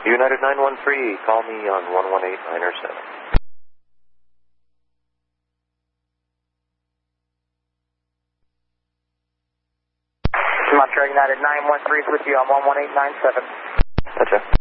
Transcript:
United 913, call me on 118-907. Montreal United 913 is with you on 11897. Gotcha.